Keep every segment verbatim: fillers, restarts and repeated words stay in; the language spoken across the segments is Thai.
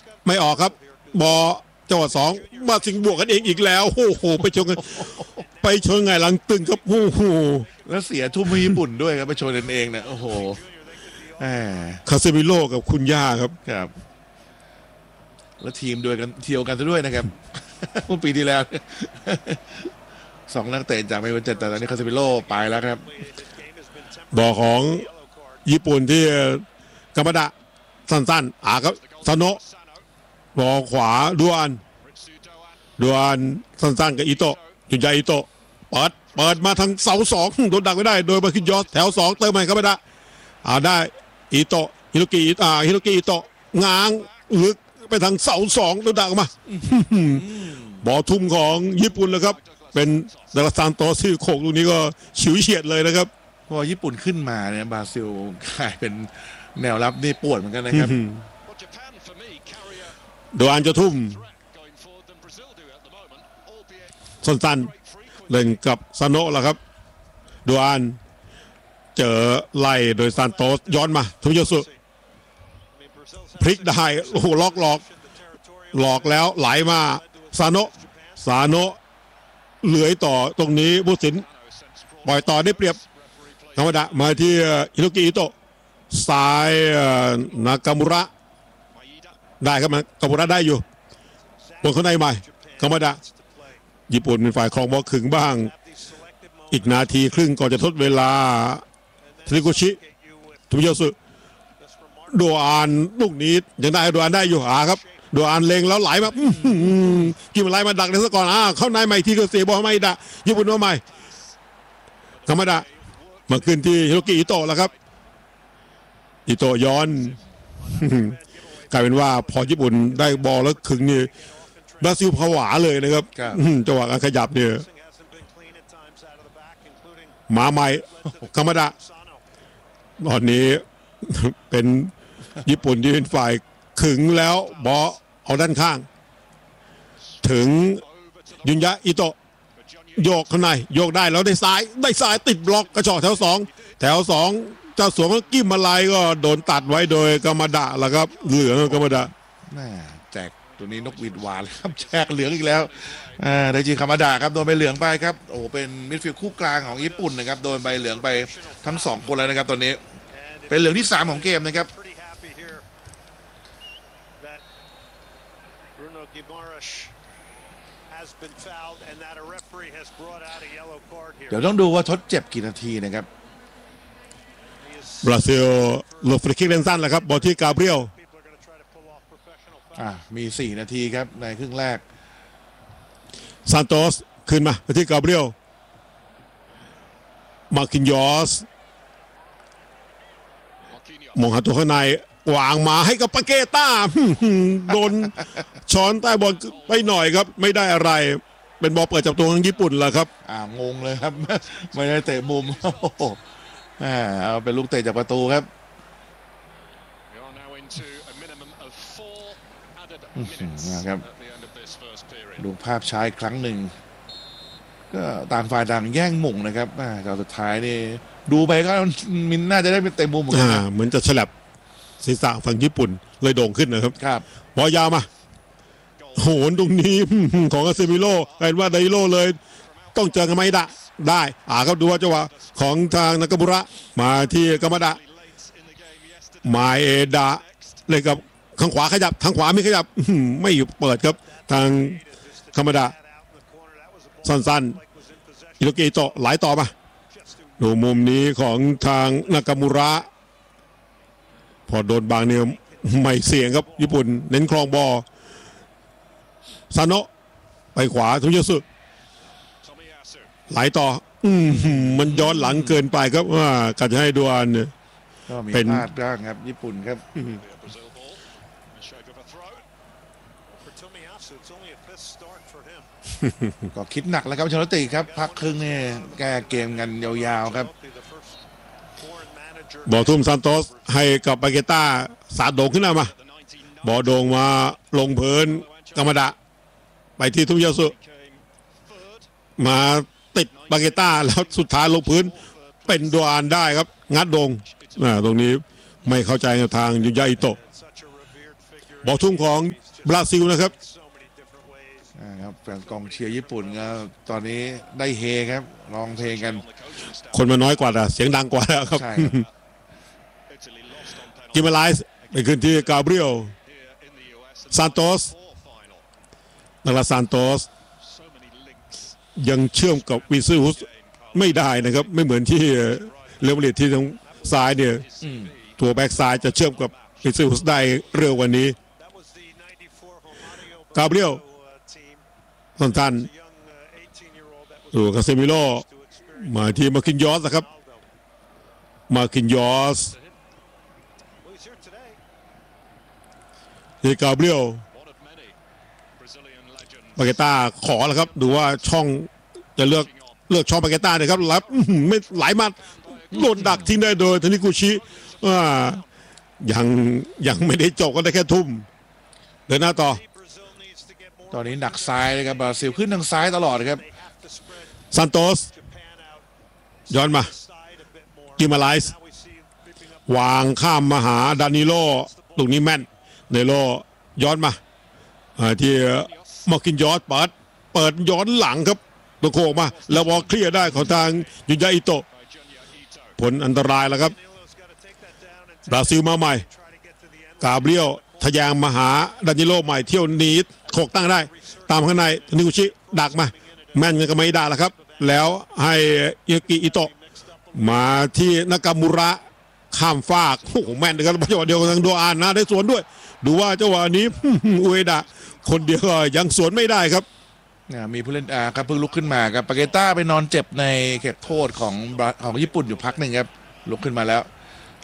ไม่ออกครับบอจังหวะสองมาสิงบวกกันเองอีกแล้วโอ้โหไปชนกันไปชนไงหลังตึงครับโอ้โหแล้วเสียทุ่มให้ญี่ปุ่นด้วยครับไปชนกันเองเนี่ยโอ้โหคาเซมิโร่กับคุณย่าครับครับแล้วทีมด้วยกันเที่ยวกันซะด้วยนะครับเมื่อปีที่แล้วสองนักเตะจากไมเวเจ็ดแต่ตอนนี้คาเซมิโร่ไปแล้วครับบอของญี่ปุ่นที่กามาดะสั้นๆอ่าครับซาโนะบอขวาดวนดวนสั้นๆกับอิโตะจุนยาอิโตะเปิดเปิดมาทางเสาสองโดนดักไม่ได้โดยมาคินยอสแถวสองเติมใหม่กามาดะอ่าได้อิโตะฮิโรกิอ่าฮิโรกิอิโตะง้างลึกไปทางเสาสองโดนดักมาบอทุ่มของญี่ปุ่นเลยครับเป็นดาราซานโตซี่โขกลูกนี้ก็ฉิวเฉียดเลยนะครับพอญี่ปุ่นขึ้นมาเนี่ยบราซิลกลายเป็นแนวรับนี่ปวดเหมือนกันนะครับโดอันจะทุ่มสั้นๆเล่นกับซาโนะแล้วครับโดอันเจอไล่โดยซานโตสย้อนมาทุยสุพลิกได้โอ้โหล็อกหลอกหลอกแล้วไหลมาซาโนะซาโนะเหลือต่อตรงนี้ผู้สินปล่อยต่อได้เปรียบธรรมดามาที่ฮิโรกิอิโตะซ้ายนากามุระได้ครับนากามุระได้อยู่บนข้างในใหม่ธรรมดาญี่ปุ่นเป็นฝ่ายครองบอลขึงบ้างอีกนาทีครึ่งก่อนจะทดเวลาทริโกชิทุมิโยสุโดอานลูกนี้ยังได้โดอานได้อยู่อ่าครับโดอานเล็งแล้วไหลมากินอะไรมาดักเลยซะก่อนอ่าเข้าในใหม่ที่ก็เสียบอลไม่ได้ญี่ปุ่นว่าใหม่ธรรมดามาขึ้นที่ฮิโรกิอิโตะแล้วครับอิโตะย้อนกลายเป็นว่าพอญี่ปุ่นได้บอลแล้วขึงนี่บราซิลผวาเลยนะครับจังหวะการขยับเนี่ยมาใหม่ธรรมดาตอนนี้เป็นญี่ปุ่นที่เป็นฝ่ายขึงแล้วบอลเอาด้านข้างถึงยุนยะอิโตะโยกข้างในโยกได้แล้วได้ซ้ายได้ซ้ายติดบล็อกกระชอกแถวสองแถวสองเจ้าสวมกิ้มมาลายก็โดนตัดไว้โดยกามาดะแล้วครับเหลืองกามาดะแจกตัวนี้นกหวีดหวานครับแจกเหลืองอีกแล้วอ่าไดจิคามาดะครับโดนใบเหลืองไปครับโอ้เป็นมิดฟิลด์คู่กลางของญี่ปุ่นนะครับโดนใบเหลืองไปทั้งสองคนแล้วนะครับตอนนี้เป็นเหลืองที่สามของเกมนะครับเดี๋ยวต้องดูว่าทดเจ็บกี่นาทีนะครับบราซิลหลบฟรีคิกเล่นสั้นแหละครับบอลที่กาเบรียลอ่ามีสี่นาทีครับในครึ่งแรกซานโตสขึ้นมาที่กาเบรียลมาคินยอสมองหาตัวข้างในวางมาให้กับปาเกต้าโดนช้อนใต้บอลไปหน่อยครับไม่ได้อะไรเป็นบอลเปิดจับตัวของญี่ปุ่นแหละครับอ่างงเลยครับไม่ได้เตะมุมอ่าเอาเป็นลูกเตะจากประตูครับนะครับดูภาพช้าอีกครั้งหนึ่งก็ต่างฝ่ายต่างแย่งหม่งนะครับอ่าตอนสุดท้ายนี่ดูไปก็มินน่าจะได้เป็นเตะมุมเหมือนกันเหมือนจะฉลับศีรษะฝั่งญี่ปุ่นเลยโด่งขึ้นนะครับครับบอลยาวมาโหนตรงนี้ของอาเซมิโร่กลายว่าไดโร่เลยต้องเจอกันไหมได้ได้อ่าครับดูว่าจังหวะของทางนากามุระมาที่กามาดะมาเอดะเลยกับข้างขวาขยับทางขวาไม่ขยับไม่เปิดครับทางกามาดะสั้นๆอิโรกิโตะไหลต่อมาดูมุมนี้ของทางนากามุระพอโดนบางเนี่ยไม่เสี่ยงครับญี่ปุ่นเน้นครองบอลซาโนะไปขวาทุยสุไหลต่ออืมมันย้อนหลังเกินไปครับว่าการจะให้ดวนเนี่ยก็มีพลาดบ้างครับญี่ปุ่นครับก็คิดหนักแล้วครับชลติครับพักครึ่งนี่แก้เกมกันยาวๆครับบอลทุ่มซานโตสให้กับปาเกต้าสาดโด่งขึ้นมาบอลโด่งมาลงพื้นกามาดะไปที่ทุยสุมาติดปาเกต้าแล้วสุดท้ายลงพื้นเป็นดวานได้ครับงัดโด่งตรงนี้ไม่เข้าใจทางยุนยาอิโตะบอลทุ่งของบราซิลนะครับอ่าครับแฟนกองเชียร์ญี่ปุ่นก็ตอนนี้ได้เฮครับร้องเพลงกันคนมาน้อยกว่าแต่เสียงดังกว่านะครับใช่ครับกิมเมไลส์ไปขึ้นที่กาเบรียลซานโตสนักลาซานโตสยังเชื่อมกับวิซิอุสไม่ได้นะครับไม่เหมือนที่เรอัลมาดริดที่ทางซ้ายเนี่ยตัวแบ็กซ้ายจะเชื่อมกับวิซิอุสได้เร็วกว่านี้กาเบรียลสั้นๆดูคาเซมิโลมาที่มาคินยอสนะครับมาคินยอสที่กาเบรียลปาเกต้าขอแล้วครับดูว่าช่องจะเลือกเลือกช่องปาเกต้าเนี่ยครับรับไม่ไหลมาโดนดักทิ้งได้โดยทนิกุชิว่ายังยังไม่ได้จบก็ได้แค่ทุ่มเดินหน้าต่อตอนนี้หนักซ้ายเลยครับบราซิลขึ้นทางซ้ายตลอดครับซานโตสย้อนมากิมาไลส์วางข้ามมาหาดานิโลลูกนี้แม่นเนโลย้อนมาที่มากินยอสเปิดเปิดย้อนหลังครับตัวโค้งมาแล้วบอลเคลียร์ได้ของทางยุนยาอิโตะผลอันตรายแล้วครับบราซิลมาใหม่กาเบรียลทะยางมาหาดานิโลใหม่เที่ยวนี้โขกตั้งได้ตามข้างในนิกุชิดักมาแม่นกันก็ไม่ได้แล้วครับแล้วให้ยากิอิโตะมาที่นากามูระข้ามฟากโอ้โหแม่นนะครับจังหวะเดียวกับทางโดอานนะได้สวนด้วยดูว่าจังหวะนี้อุเอดะคนเดียวก็ยังสวนไม่ได้ครับมีผู้เล่นอาครับเพิ่งลุกขึ้นมาครับปาเกต้าไปนอนเจ็บในเขตโทษของของญี่ปุ่นอยู่พักหนึ่งครับลุกขึ้นมาแล้ว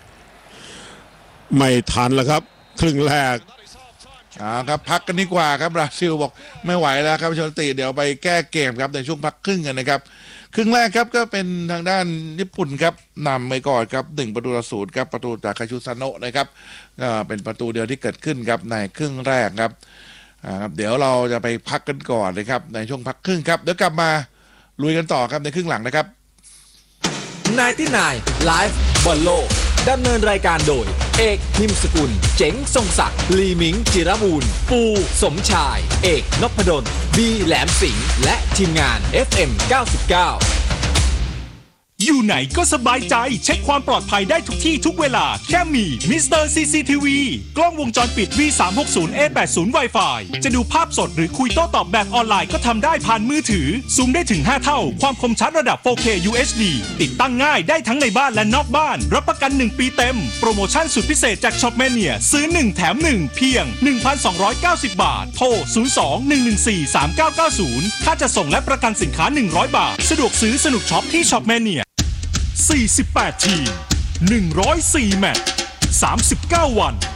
ไม่ทันแล้วครับครึ่งแรกอ่าครับพักกันดีกว่าครับบราซิลบอกไม่ไหวแล้วครับชลติเดี๋ยวไปแก้เกมครับในช่วงพักครึ่งกันนะครับครึ่งแรกครับก็เป็นทางด้านญี่ปุ่นครับนำไปก่อนครับหนึ่งประตูต่อศูนย์ครับประตูจากคาชูซาโนะนะครับก็เป็นประตูเดียวที่เกิดขึ้นครับในครึ่งแรกครับอ่าครับเดี๋ยวเราจะไปพักกันก่อนนะครับในช่วงพักครึ่งครับเดี๋ยวกลับมาลุยกันต่อครับในครึ่งหลังนะครับนายที่นายไลฟ์บอลโลกดำเนินรายการโดยเอกพิมพ์สกุลเจ๋งทรงศักดิ์ลีมิงจิรบูรณ์ปูสมชายเอกนพดลบีแหลมสิงห์และทีมงาน เอฟ เอ็ม เก้าสิบเก้าอยู่ไหนก็สบายใจเช็คความปลอดภัยได้ทุกที่ทุกเวลาแค่มีมิสเตอร์ ซี ซี ที วี กล้องวงจรปิด วี สามหกศูนย์ เอ แปดสิบ Wi-Fi จะดูภาพสดหรือคุยโต้ตอบแบบออนไลน์ก็ทำได้ผ่านมือถือซูมได้ถึงห้าเท่าความคมชัดระดับ โฟร์เค ยู เอช ดี ติดตั้งง่ายได้ทั้งในบ้านและนอกบ้านรับประกันหนึ่งปีเต็มโปรโมชั่นสุดพิเศษจาก Shopmania ซื้อหนึ่งแถมหนึ่งเพียง หนึ่งพันสองร้อยเก้าสิบ บาทโทรศูนย์ สอง หนึ่ง หนึ่ง สี่ สาม เก้า เก้า ศูนย์ค่าจะส่งและประกันสินค้าหนึ่งร้อยบาทสะดวกซื้อสนุกช็อปที่ Shopmaniaสี่สิบแปด ทีม หนึ่งร้อยสี่ แมตช์ สามสิบเก้า วัน